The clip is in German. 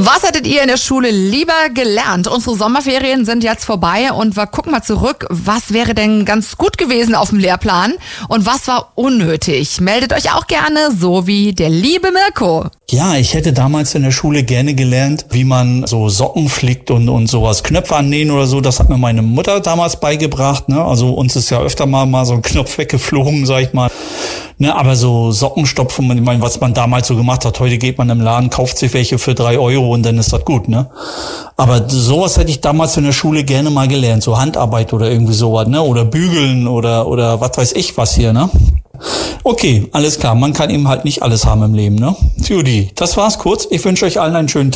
Was hättet ihr in der Schule lieber gelernt? Unsere Sommerferien sind jetzt vorbei und wir gucken mal zurück. Was wäre denn ganz gut gewesen auf dem Lehrplan und was war unnötig? Meldet euch auch gerne, so wie der liebe Mirko. Ja, ich hätte damals in der Schule gerne gelernt, wie man so Socken flickt und sowas, Knöpfe annähen oder so. Das hat mir meine Mutter damals beigebracht, ne? Also uns ist ja öfter mal so ein Knopf weggeflogen, sag ich mal. Ne, aber so Sockenstopfen, ich meine, was man damals so gemacht hat, heute geht man im Laden, kauft sich welche für 3 Euro und dann ist das gut, ne? Aber sowas hätte ich damals in der Schule gerne mal gelernt, so Handarbeit oder irgendwie sowas, ne? Oder bügeln oder was weiß ich was hier, ne? Okay, alles klar, man kann eben halt nicht alles haben im Leben, ne? Judy, das war's kurz. Ich wünsche euch allen einen schönen Tag.